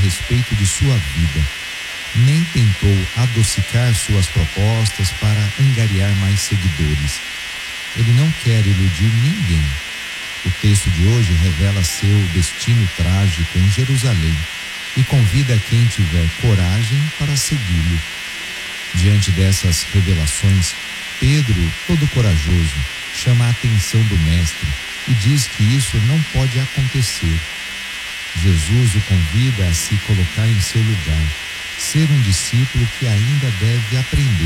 respeito de sua vida, nem tentou adocicar suas propostas para angariar mais seguidores. Ele não quer iludir ninguém. O texto de hoje revela seu destino trágico em Jerusalém e convida quem tiver coragem para segui-lo. Diante dessas revelações, Pedro, todo corajoso, chama a atenção do mestre e diz que isso não pode acontecer. Jesus o convida a se colocar em seu lugar, ser um discípulo que ainda deve aprender